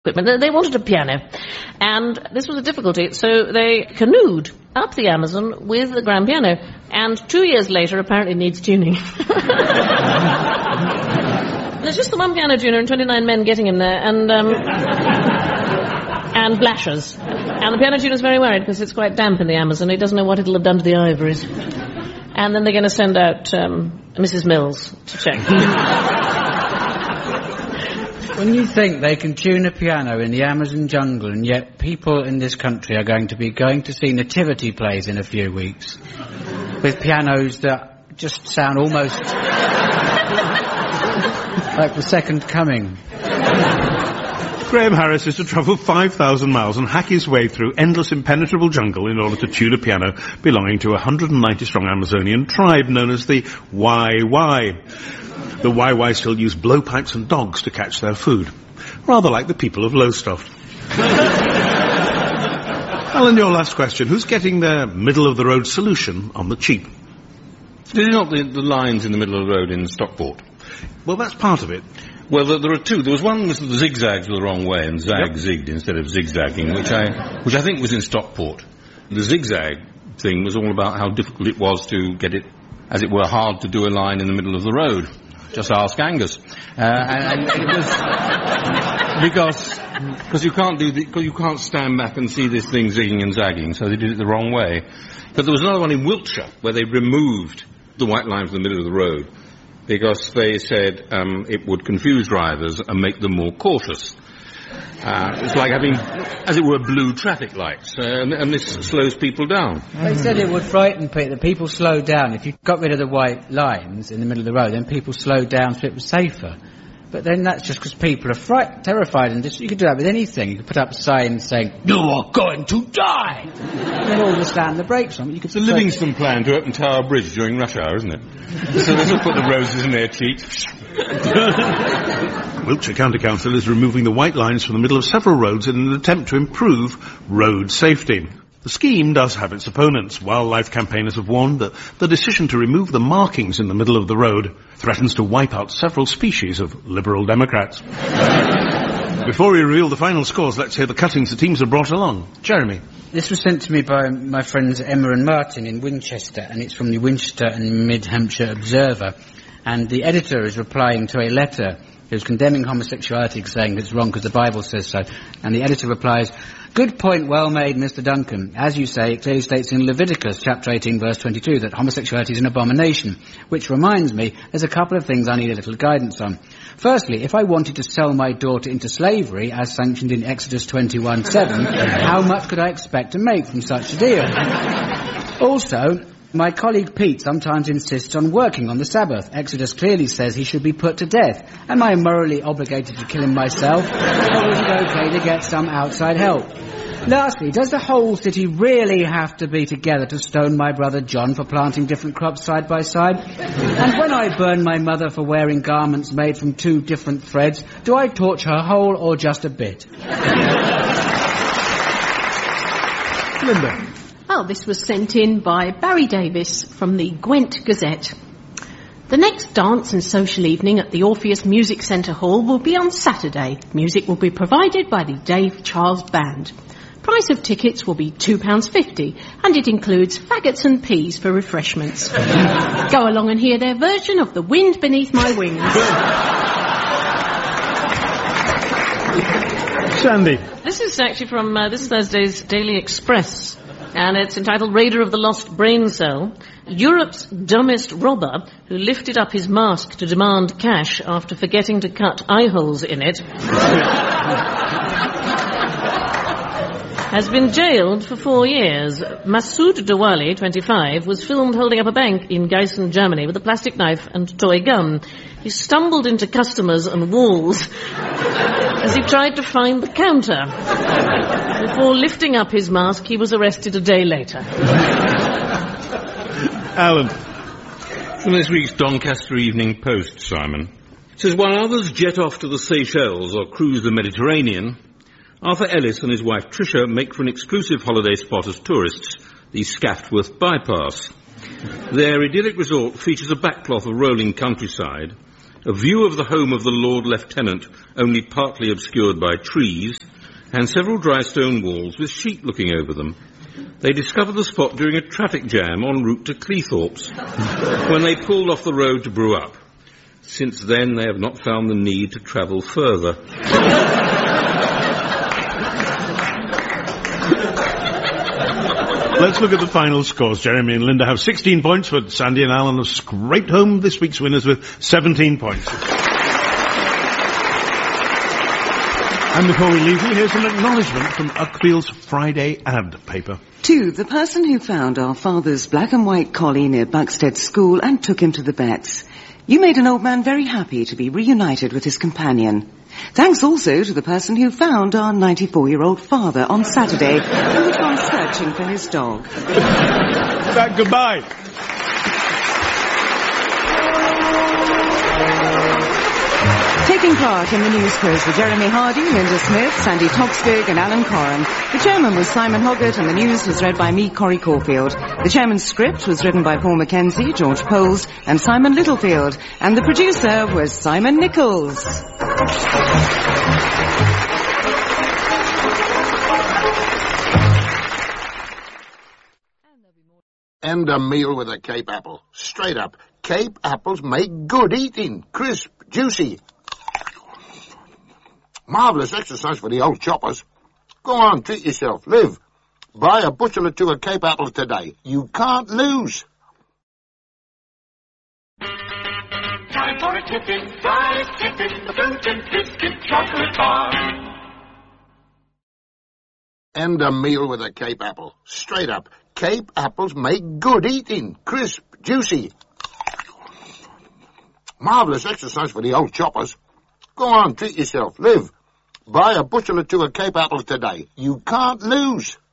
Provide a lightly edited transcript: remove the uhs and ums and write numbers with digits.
equipment. They wanted a piano, and this was a difficulty, so they canoed up the Amazon with the grand piano, and 2 years later apparently needs tuning. There's just the one piano tuner and 29 men getting him there, and blashers. And the piano tuner's very worried because it's quite damp in the Amazon. He doesn't know what it'll have done to the ivories. And then they're going to send out Mrs. Mills to check. When you think they can tune a piano in the Amazon jungle, and yet people in this country are going to be going to see nativity plays in a few weeks with pianos that just sound almost like the Second Coming. Graham Harris is to travel 5,000 miles and hack his way through endless impenetrable jungle in order to tune a piano belonging to a 190-strong Amazonian tribe known as the Wai-Wai. The Wai-Wai still use blowpipes and dogs to catch their food, rather like the people of Lowestoft. Alan, your last question. Who's getting their middle-of-the-road solution on the cheap? Did you not the lines in the middle of the road in Stockport? Well, that's part of it. Well, there are two. There was one with the zigzags were the wrong way and zigged instead of zigzagging, which I think was in Stockport. The zigzag thing was all about how difficult it was to get it, as it were, hard to do a line in the middle of the road. Just ask Angus. And it was because you can't you can't stand back and see this thing zigging and zagging, so they did it the wrong way. But there was another one in Wiltshire where they removed the white line from the middle of the road because they said it would confuse drivers and make them more cautious. It's like having, as it were, blue traffic lights, and this slows people down. They said it would frighten people. People slow down. If you got rid of the white lines in the middle of the road, then people slowed down so it was safer. But then that's just because people are terrified, and you could do that with anything. You could put up signs saying, "You are going to die!" And then all just slam the brakes on. It's the Livingston plan to open Tower Bridge during rush hour, isn't it? So they'll put the roses in their cheeks. Wiltshire County Council is removing the white lines from the middle of several roads in an attempt to improve road safety. The scheme does have its opponents. Wildlife campaigners have warned that the decision to remove the markings in the middle of the road threatens to wipe out several species of Liberal Democrats. Before we reveal the final scores, let's hear the cuttings the teams have brought along. Jeremy. This was sent to me by my friends Emma and Martin in Winchester, and it's from the Winchester and Mid-Hampshire Observer. And the editor is replying to a letter. He was condemning homosexuality, saying it's wrong because the Bible says so. And the editor replies, "Good point, well made, Mr. Duncan. As you say, it clearly states in Leviticus, chapter 18, verse 22, that homosexuality is an abomination. Which reminds me, there's a couple of things I need a little guidance on. Firstly, if I wanted to sell my daughter into slavery, as sanctioned in Exodus 21:7, how much could I expect to make from such a deal? Also, my colleague Pete sometimes insists on working on the Sabbath. Exodus clearly says he should be put to death. Am I morally obligated to kill him myself, or is it okay to get some outside help? Lastly, does the whole city really have to be together to stone my brother John for planting different crops side by side? And when I burn my mother for wearing garments made from 2 different threads, do I torch her whole or just a bit?" Linda. Oh, this was sent in by Barry Davis from the Gwent Gazette. The next dance and social evening at the Orpheus Music Centre Hall will be on Saturday. Music will be provided by the Dave Charles Band. Price of tickets will be £2.50, and it includes faggots and peas for refreshments. Go along and hear their version of The Wind Beneath My Wings. Sandy. This is actually from this Thursday's Daily Express, and it's entitled Raider of the Lost Brain Cell. Europe's dumbest robber, who lifted up his mask to demand cash after forgetting to cut eye holes in it, has been jailed for 4 years. Masoud Dawali, 25, was filmed holding up a bank in Gießen, Germany, with a plastic knife and toy gun. He stumbled into customers and walls as he tried to find the counter. Before lifting up his mask, he was arrested a day later. Alan. From this week's Doncaster Evening Post, Simon. It says, while others jet off to the Seychelles or cruise the Mediterranean, Arthur Ellis and his wife Tricia make for an exclusive holiday spot as tourists, the Scaftworth Bypass. Their idyllic resort features a backcloth of rolling countryside a view of the home of the Lord Lieutenant, only partly obscured by trees, and several dry stone walls with sheep looking over them. They discovered the spot during a traffic jam en route to Cleethorpes, when they pulled off the road to Brew Up. Since then, they have not found the need to travel further. Let's look at the final scores. Jeremy and Linda have 16 points, but Sandy and Alan have scraped home this week's winners with 17 points. And before we leave you, here's an acknowledgement from Uckfield's Friday ad paper. To the person who found our father's black and white collie near Buxted School and took him to the vets. You made an old man very happy to be reunited with his companion. Thanks also to the person who found our 94-year-old father on Saturday and was gone searching for his dog. Goodbye. Taking part in the news quiz were Jeremy Hardy, Linda Smith, Sandy Toksvig and Alan Corran. The chairman was Simon Hoggart and the news was read by me, Corrie Caulfield. The chairman's script was written by Paul Mackenzie, George Poles and Simon Littlefield. And the producer was Simon Nichols. And a meal with a Cape apple. Straight up. Cape apples make good eating. Crisp, juicy. Marvellous exercise for the old choppers. Go on, treat yourself. Live. Buy a bushel or two of Cape apples today. You can't lose. Time for a tipping, the fruit and biscuit chocolate bar. And a meal with a Cape apple. Straight up. Cape apples make good eating. Crisp, juicy. Marvellous exercise for the old choppers. Go on, treat yourself. Live. Buy a bushel or two of Cape apples today. You can't lose.